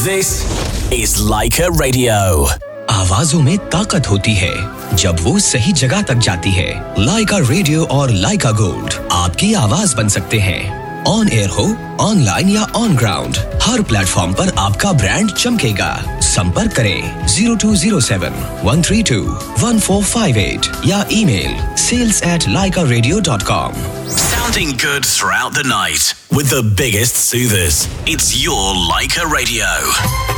This is Laika Radio. आवाजों में ताकत होती है जब वो सही जगह तक जाती है। लाइका रेडियो और लाइका गोल्ड आपकी आवाज बन सकते हैं। ऑन एयर हो, ऑनलाइन या ऑन ग्राउंड, हर प्लेटफॉर्म पर आपका ब्रांड चमकेगा। संपर्क करें 0207-132-1458 या email sales@laikaradio.com। Sounding good throughout the night with the biggest soothers. It's your Laika Radio.